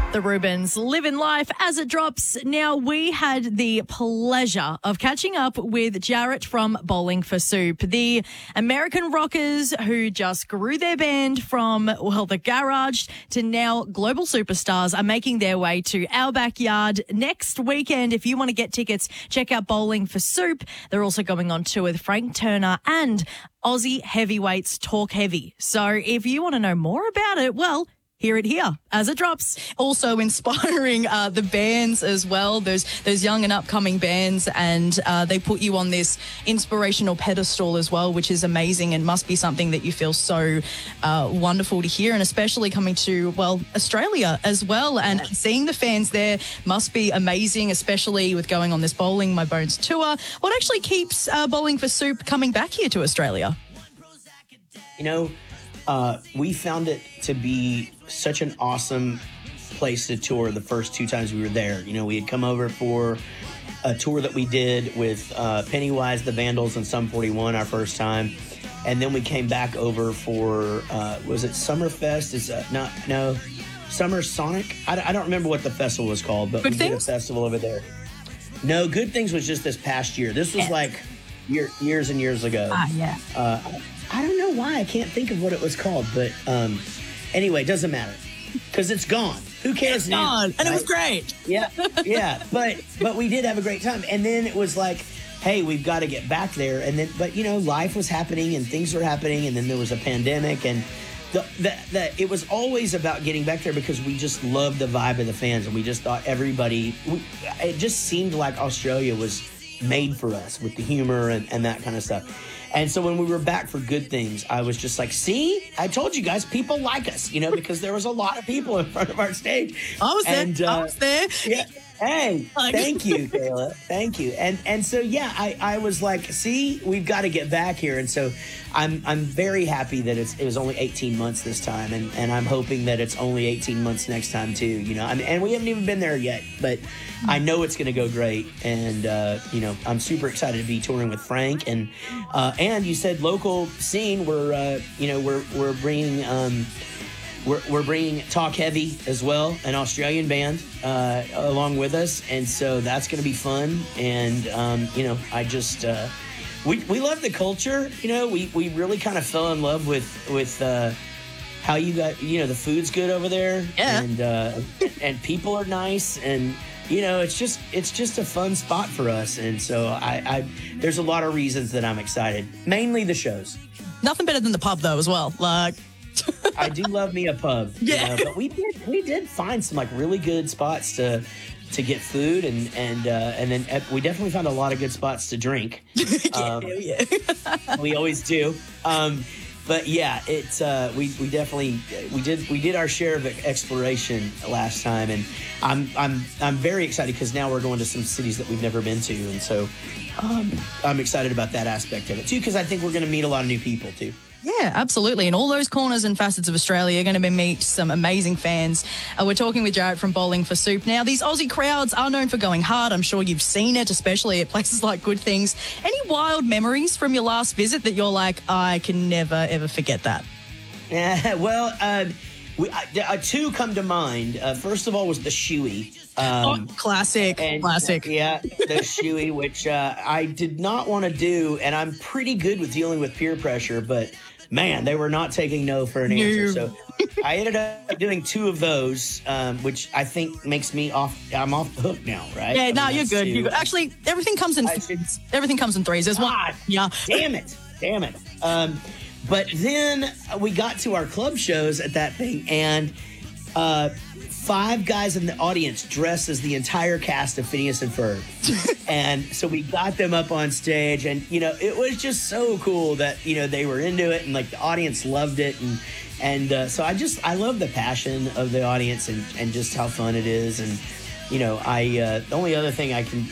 The Rubens living life as it drops. Now, we had the pleasure of catching up with Jarrett from Bowling for Soup, the American rockers who just grew their band from, well, the garage to now global superstars are making their way to our backyard next weekend. If you want to get tickets, check out Bowling for Soup. They're also going on tour with Frank Turner and Aussie heavyweights Talk Heavy. So if you want to know more about it, well, hear it here as it drops. Also inspiring the bands as well, those young and upcoming bands, and they put you on this inspirational pedestal as well, which is amazing and must be something that you feel so wonderful to hear, and especially coming to, well, Australia as well, and seeing the fans there must be amazing, especially with going on this Bowling My Bones tour. What actually keeps Bowling for Soup coming back here to Australia? You know, we found it to be such an awesome place to tour the first two times we were there. You know, we had come over for a tour that we did with Pennywise, the Vandals, and Sum 41 our first time. And then we came back over for, was it Summerfest? Summer Sonic? I don't remember what the festival was called, but we did a festival over there. No, Good Things was just this past year. This was like years and years ago. I don't know why. I can't think of what it was called, but anyway, it doesn't matter because it's gone. Who cares now? Gone, and it was great. Yeah. But we did have a great time, and then it was like, hey, we've got to get back there, and then, but you know, life was happening and things were happening, and then there was a pandemic, and it was always about getting back there because we just loved the vibe of the fans, and we just thought it just seemed like Australia was made for us with the humor and that kind of stuff. And so when we were back for Good Things, I was just like, see, I told you guys, people like us, you know, because there was a lot of people in front of our stage. I was there. Yeah. Hey, thank you, Kayla. Thank you. And so, yeah, I was like, see, we've got to get back here. And so I'm very happy that it was only 18 months this time. And I'm hoping that it's only 18 months next time, too. You know, and we haven't even been there yet, but I know it's going to go great. And, you know, I'm super excited to be touring with Frank. And you said local scene, we're bringing... We're bringing Talk Heavy as well, an Australian band, along with us, and so that's going to be fun. And you know, I just we love the culture. You know, we really kind of fell in love with how you got, you know, the food's good over there, and people are nice, and you know, it's just a fun spot for us. And so I there's a lot of reasons that I'm excited. Mainly the shows. Nothing better than the pub though, as well. Like. I do love me a pub, yeah. But we did find some like really good spots to get food, and then we definitely found a lot of good spots to drink. We always do. But yeah, it's we did our share of exploration last time, and I'm very excited because now we're going to some cities that we've never been to, and so I'm excited about that aspect of it too, because I think we're going to meet a lot of new people too. Yeah, absolutely. And all those corners and facets of Australia are going to meet some amazing fans. We're talking with Jarrett from Bowling for Soup. Now, these Aussie crowds are known for going hard. I'm sure you've seen it, especially at places like Good Things. Any wild memories from your last visit that you're like, I can never, ever forget that? Well, two come to mind. First of all was the Shoey. Classic. Yeah, the Shoey, which I did not want to do, and I'm pretty good with dealing with peer pressure, but man, they were not taking no for an answer. So I ended up doing two of those, which I think makes me I'm off the hook now, right? Yeah, no, you're good. You're good. Actually, everything comes in threes. There's one. Yeah. Damn it. But then we got to our club shows at that thing, and 5 guys in the audience dressed as the entire cast of Phineas and Ferb. And so we got them up on stage, and, you know, it was just so cool that, you know, they were into it, and, like, the audience loved it. And so I love the passion of the audience and just how fun it is. And, you know, the only other thing I can